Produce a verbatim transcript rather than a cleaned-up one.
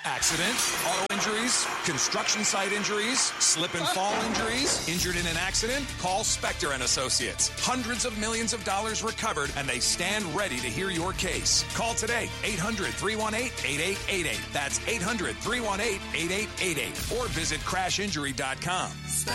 Accident, auto injuries, construction site injuries, slip and fall injuries, injured in an accident? Call Spector and Associates. Hundreds of millions of dollars recovered, and they stand ready to hear your case. Call today, eight hundred, three one eight, eight eight eight eight. That's eight hundred, three one eight, eight eight eight eight. Or visit crash injury dot com.